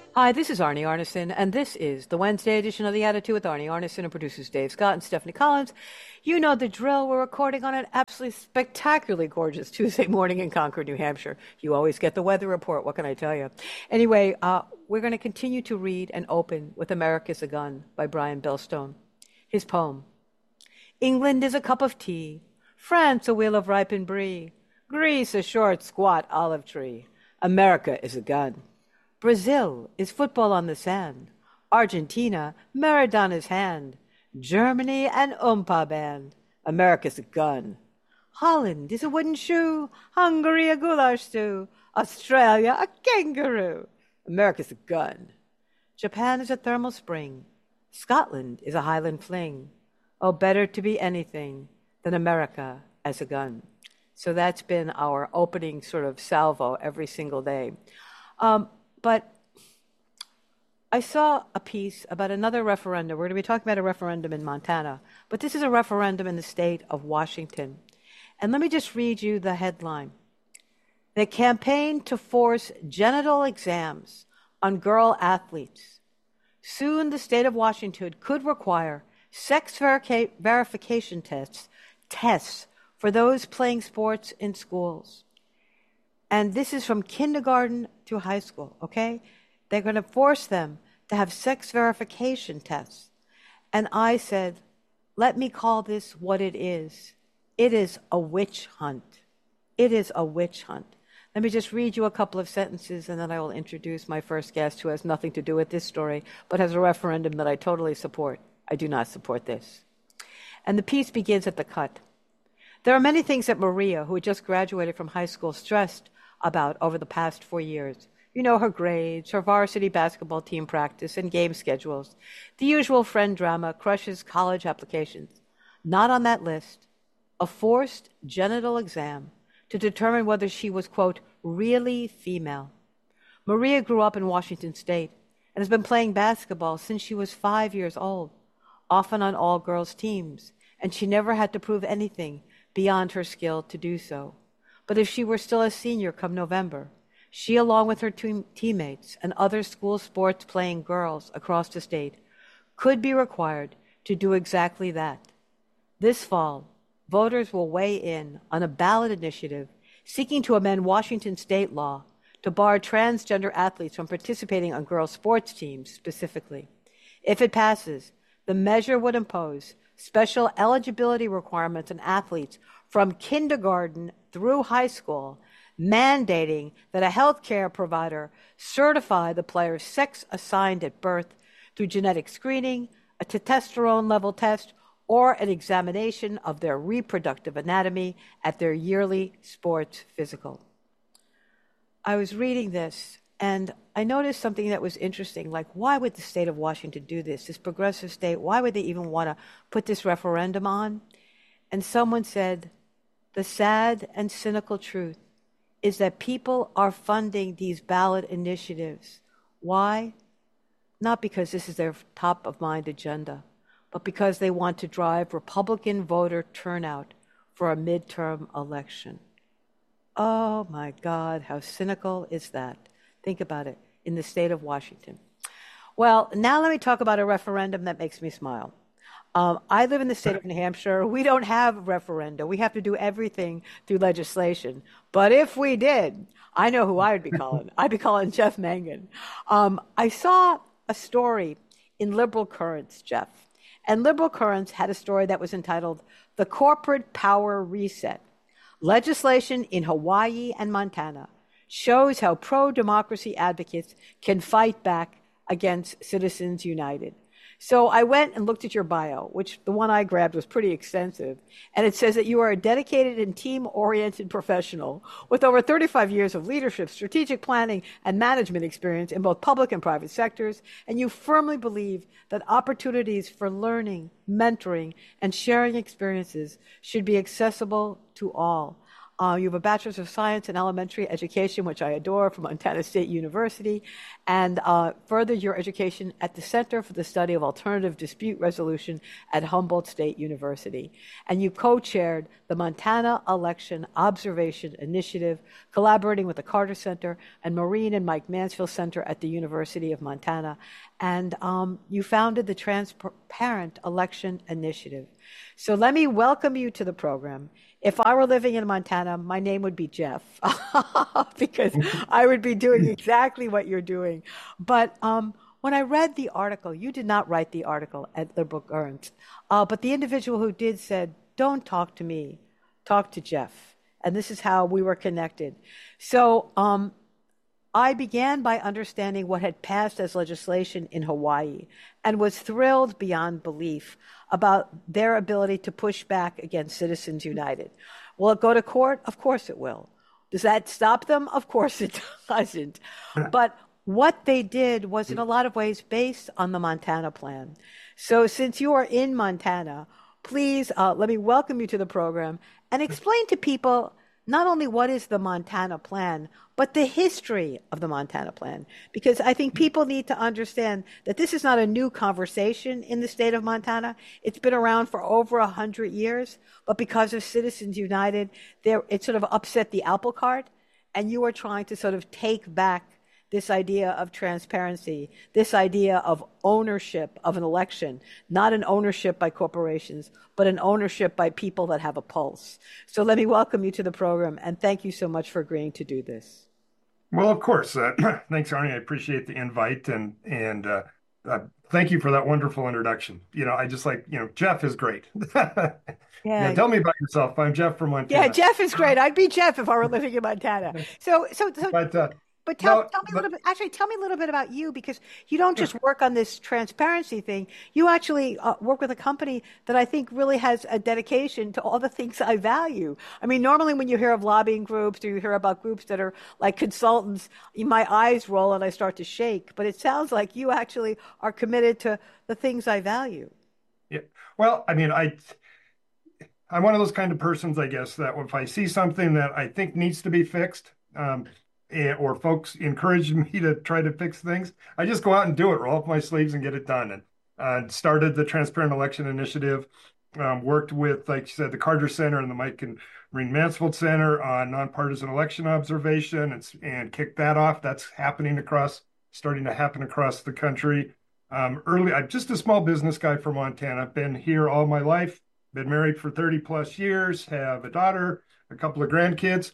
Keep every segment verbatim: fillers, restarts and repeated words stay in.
Hi, this is Arnie Arneson, and this is the Wednesday edition of The Attitude with Arnie Arneson and producers Dave Scott and Stephanie Collins. You know the drill. We're recording on an absolutely spectacularly gorgeous Tuesday morning in Concord, New Hampshire. You always get the weather report. What can I tell you? Anyway, uh, we're going to continue to read and open with America's a Gun by Brian Bellstone. His poem. England is a cup of tea, France a wheel of ripened brie, Greece a short, squat olive tree. America is a gun. Brazil is football on the sand. Argentina, Maradona's hand. Germany, an umpa band. America's a gun. Holland is a wooden shoe. Hungary, a goulash stew. Australia, a kangaroo. America's a gun. Japan is a thermal spring. Scotland is a Highland fling. Oh, better to be anything than America as a gun. So that's been our opening sort of salvo every single day. Um, But I saw a piece about another referendum. We're going to be talking about a referendum in Montana, but this is a referendum in the state of Washington. And let me just read you the headline. They campaign to force genital exams on girl athletes. Soon the state of Washington could require sex verica- verification tests, tests for those playing sports in schools. And this is from kindergarten to high school, okay? They're going to force them to have sex verification tests. And I said, let me call this what it is. It is a witch hunt. It is a witch hunt. Let me just read you a couple of sentences, and then I will introduce my first guest, who has nothing to do with this story, but has a referendum that I totally support. I do not support this. And the piece begins at the cut. There are many things that Maria, who had just graduated from high school, stressed about over the past four years. You know, her grades, her varsity basketball team practice and game schedules, the usual friend drama, crushes, college applications. Not on that list, a forced genital exam to determine whether she was, quote, really female. Maria grew up in Washington State and has been playing basketball since she was five years old, often on all-girls teams, and she never had to prove anything beyond her skill to do so. But if she were still a senior come November, she, along with her team- teammates and other school sports playing girls across the state, could be required to do exactly that. This fall, voters will weigh in on a ballot initiative seeking to amend Washington state law to bar transgender athletes from participating on girls' sports teams specifically. If it passes, the measure would impose special eligibility requirements on athletes from kindergarten through high school, mandating that a health care provider certify the player's sex assigned at birth through genetic screening, a testosterone level test, or an examination of their reproductive anatomy at their yearly sports physical. I was reading this, and I noticed something that was interesting, like why would the state of Washington do this, this progressive state? Why would they even want to put this referendum on? And someone said, the sad and cynical truth is that people are funding these ballot initiatives. Why? Not because this is their top-of-mind agenda, but because they want to drive Republican voter turnout for a midterm election. Oh, my God, how cynical is that? Think about it, in the state of Washington. Well, now let me talk about a referendum that makes me smile. Um, I live in the state of New Hampshire. We don't have referenda. We have to do everything through legislation. But if we did, I know who I would be calling. I'd be calling Jeff Mangan. Um, I saw a story in Liberal Currents, Jeff. And Liberal Currents had a story that was entitled, The Corporate Power Reset. Legislation in Hawaii and Montana shows how pro-democracy advocates can fight back against Citizens United. So I went and looked at your bio, which the one I grabbed was pretty extensive. And it says that you are a dedicated and team-oriented professional with over thirty-five years of leadership, strategic planning, and management experience in both public and private sectors. And you firmly believe that opportunities for learning, mentoring, and sharing experiences should be accessible to all. Uh, you have a Bachelor's of Science in Elementary Education, which I adore, from Montana State University, and uh, furthered your education at the Center for the Study of Alternative Dispute Resolution at Humboldt State University. And you co-chaired the Montana Election Observation Initiative, collaborating with the Carter Center and Maureen and Mike Mansfield Center at the University of Montana. And um, you founded the Transparent Election Initiative. So let me welcome you to the program. If I were living in Montana, my name would be Jeff because I would be doing exactly what you're doing. But um, when I read the article, you did not write the article at Liberal Currents, uh, but the individual who did said, don't talk to me, talk to Jeff. And this is how we were connected. So um, I began by understanding what had passed as legislation in Hawaii and was thrilled beyond belief about their ability to push back against Citizens United. Will it go to court? Of course it will. Does that stop them? Of course it doesn't. But what they did was in a lot of ways based on the Montana plan. So since you are in Montana, please uh, let me welcome you to the program and explain to people not only what is the Montana plan, but the history of the Montana plan. Because I think people need to understand that this is not a new conversation in the state of Montana. It's been around for over a hundred years, but because of Citizens United, there it sort of upset the apple cart, and you are trying to sort of take back this idea of transparency, this idea of ownership of an election, not an ownership by corporations, but an ownership by people that have a pulse. So let me welcome you to the program, and thank you so much for agreeing to do this. Well, of course. Uh, thanks, Arnie. I appreciate the invite, and and uh, uh, thank you for that wonderful introduction. You know, I just like, you know, Jeff is great. Yeah. Yeah, tell me about yourself. I'm Jeff from Montana. Yeah, Jeff is great. I'd be Jeff if I were living in Montana. So, so, so. But uh, But tell, no, tell me a but little bit, actually, tell me a little bit about you, because you don't just work on this transparency thing. You actually uh, work with a company that I think really has a dedication to all the things I value. I mean, normally when you hear of lobbying groups or you hear about groups that are like consultants, my eyes roll and I start to shake. But it sounds like you actually are committed to the things I value. yeah. Well, I mean, I I'm one of those kind of persons, I guess, that if I see something that I think needs to be fixed, um, eh, or folks encourage me to try to fix things, I just go out and do it, roll up my sleeves and get it done. And uh, started the Transparent Election Initiative, um, worked with, like you said, the Carter Center and the Mike and Maureen Mansfield Center on nonpartisan election observation, and, and kicked that off. That's happening across, starting to happen across the country. Um, early, I'm just a small business guy from Montana. Been here all my life. Been married for thirty plus years, have a daughter, a couple of grandkids.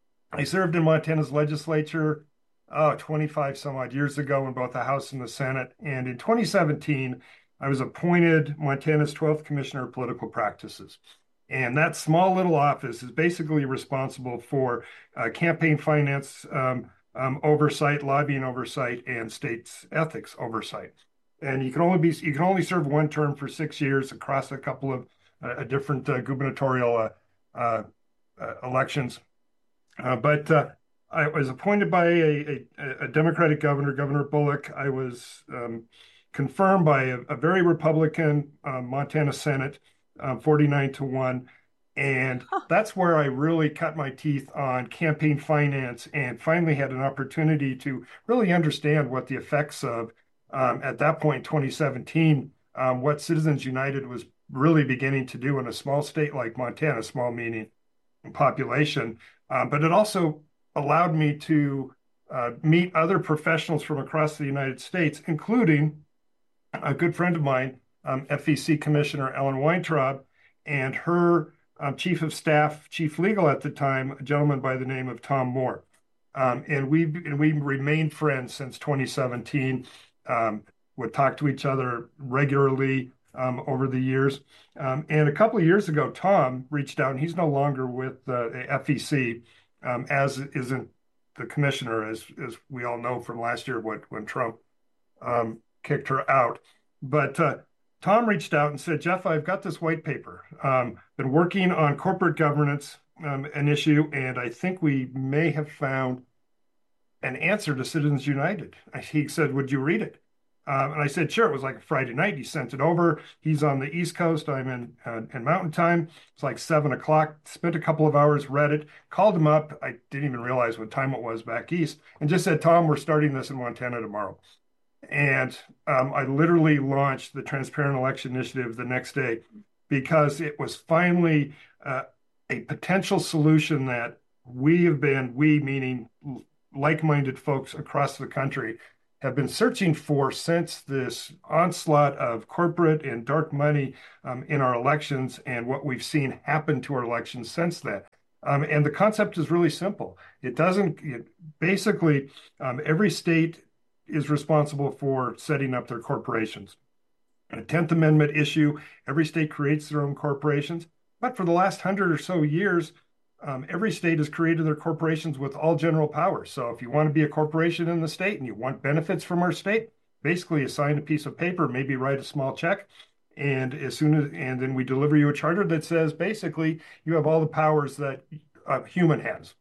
I served in Montana's legislature oh, twenty-five some odd years ago in both the House and the Senate. And in twenty seventeen, I was appointed Montana's twelfth Commissioner of Political Practices. And that small little office is basically responsible for uh, campaign finance um, um, oversight, lobbying oversight, and states ethics oversight. And you can only be you can only serve one term for six years across a couple of uh, different uh, gubernatorial uh, uh, uh, elections. Uh, but uh, I was appointed by a, a, a Democratic governor, Governor Bullock. I was um, confirmed by a, a very Republican uh, Montana Senate, um, forty-nine to one. And that's where I really cut my teeth on campaign finance and finally had an opportunity to really understand what the effects of, um, at that point, twenty seventeen, um, what Citizens United was really beginning to do in a small state like Montana, small meaning population. Um, but it also allowed me to uh, meet other professionals from across the United States, including a good friend of mine, um, F E C Commissioner Ellen Weintraub, and her um, chief of staff, chief legal at the time, a gentleman by the name of Tom Moore. Um, and we and we remained friends since twenty seventeen, um, would talk to each other regularly um, over the years. Um, and a couple of years ago, Tom reached out, and he's no longer with uh, the F E C, um, as isn't the commissioner, as, as we all know from last year when, when Trump um, kicked her out. But uh, Tom reached out and said, Jeff, I've got this white paper. Um, been working on corporate governance, um, an issue, and I think we may have found an answer to Citizens United. He said, would you read it? Um, and I said, sure. It was like a Friday night. He sent it over. He's on the East Coast. I'm in uh, in Mountain Time. It's like seven o'clock. Spent a couple of hours, read it, called him up. I didn't even realize what time it was back east, and just said, Tom, we're starting this in Montana tomorrow. And um, I literally launched the Transparent Election Initiative the next day because it was finally uh, a potential solution that we have been, we meaning like-minded folks across the country, have been searching for since this onslaught of corporate and dark money um, in our elections and what we've seen happen to our elections since then. Um, and the concept is really simple. It doesn't, it, basically, um, every state is responsible for setting up their corporations. A tenth Amendment issue, every state creates their own corporations. But for the last hundred or so years, um, every state has created their corporations with all general powers. So if you want to be a corporation in the state and you want benefits from our state, basically you sign a piece of paper, maybe write a small check, and as soon as and then we deliver you a charter that says basically you have all the powers that a human has.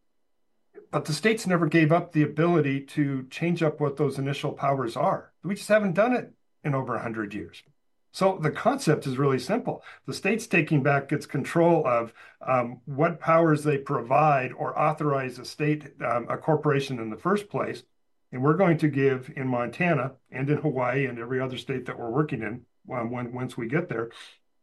But the states never gave up the ability to change up what those initial powers are. We just haven't done it in over one hundred years. So the concept is really simple. The state's taking back its control of um, what powers they provide or authorize a state, um, a corporation in the first place. And we're going to give in Montana and in Hawaii and every other state that we're working in um, when, once we get there,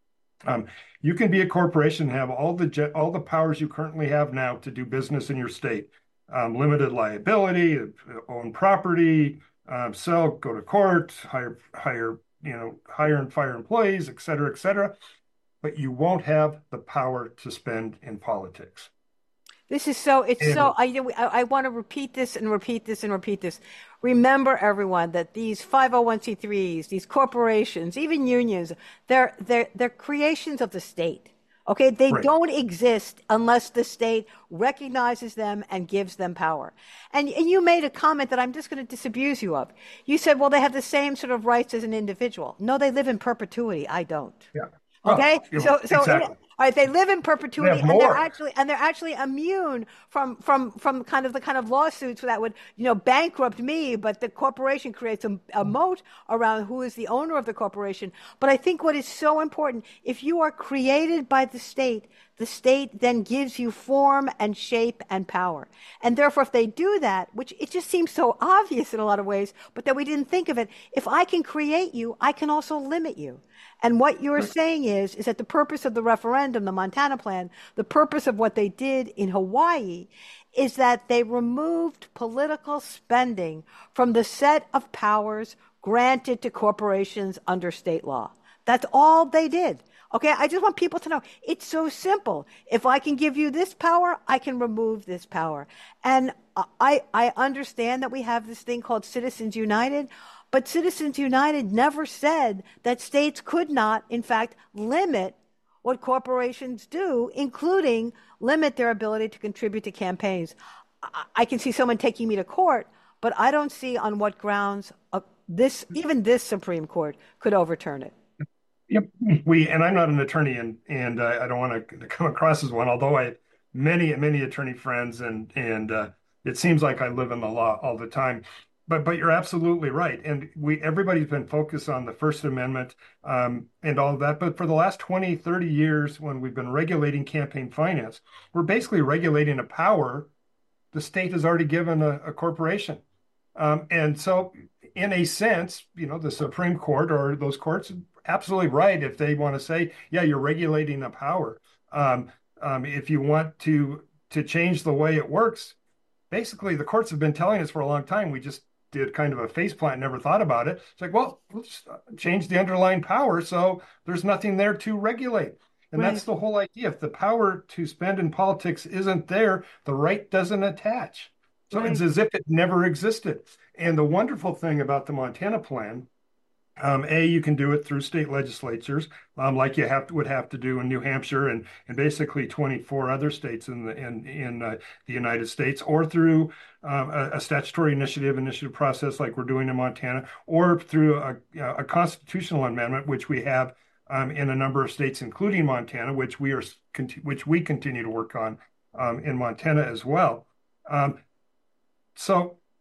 um, you can be a corporation and have all the all the powers you currently have now to do business in your state. Um, limited liability, own property, um, sell, go to court, hire, hire, you know, hire and fire employees, et cetera, et cetera. But you won't have the power to spend in politics. This is so, it's And, so, I, I, I want to repeat this and repeat this and repeat this. Remember, everyone, that these five oh one c threes, these corporations, even unions, they're, they're, they're creations of the state. Okay, they right. don't exist unless the state recognizes them and gives them power. And, and you made a comment that I'm just going to disabuse you of. You said, well, they have the same sort of rights as an individual. No, they live in perpetuity. I don't. Yeah. Okay, well, so so exactly. all right, they live in perpetuity, They have and they're more. actually and they're actually immune from from from kind of the kind of lawsuits that would you know bankrupt me, but the corporation creates a, a moat around who is the owner of the corporation. But I think what is so important, if you are created by the state, the state then gives you form and shape and power. And therefore, if they do that, which it just seems so obvious in a lot of ways, but that we didn't think of it, if I can create you, I can also limit you. And what you're saying is, is that the purpose of the referendum, the Montana plan, the purpose of what they did in Hawaii is that they removed political spending from the set of powers granted to corporations under state law. That's all they did. Okay, I just want people to know it's so simple. If I can give you this power, I can remove this power. And I, I understand that we have this thing called Citizens United, but Citizens United never said that states could not, in fact, limit what corporations do, including limit their ability to contribute to campaigns. I, I can see someone taking me to court, but I don't see on what grounds uh, this, even this Supreme Court could overturn it. Yep, we and I'm not an attorney, and and uh, I don't want to come across as one. Although I have many many attorney friends, and and uh, it seems like I live in the law all the time. But but you're absolutely right, and we everybody's been focused on the First Amendment um, and all of that. But for the last twenty, thirty years, when we've been regulating campaign finance, we're basically regulating a power the state has already given a, a corporation, um, and so in a sense, you know, the Supreme Court or those courts absolutely right if they want to say, yeah, you're regulating a power. Um, um, if you want to to change the way it works, basically the courts have been telling us for a long time. We just did kind of a faceplant, never thought about it. It's like, well, let's change the underlying power so there's nothing there to regulate. And Right. that's the whole idea. If the power to spend in politics isn't there, the right doesn't attach. So Right. it's as if it never existed. And the wonderful thing about the Montana plan, um, A, you can do it through state legislatures, um, like you have to, would have to do in New Hampshire and, and basically twenty-four other states in the in in uh, the United States, or through um, a, a statutory initiative initiative process like we're doing in Montana, or through a, a constitutional amendment, which we have um, in a number of states, including Montana, which we are which we continue to work on um, in Montana as well. Um, so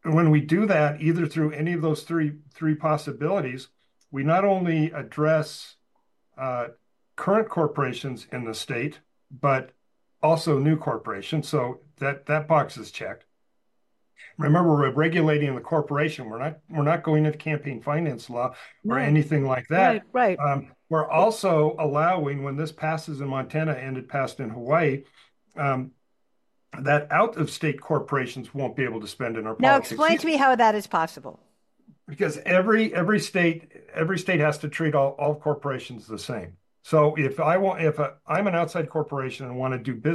when we do that, either through any of those three three possibilities, we not only address uh, current corporations in the state, but also new corporations. So that that box is checked. Remember, we're regulating the corporation. We're not we're not going into campaign finance law or No. anything like Right, that. right. Um, we're also allowing, when this passes in Montana and it passed in Hawaii, um, that out of state corporations won't be able to spend in our Now politics. explain to me how that is possible. Because every every state every state has to treat all, all corporations the same. So if I want if a, I'm an outside corporation and want to do business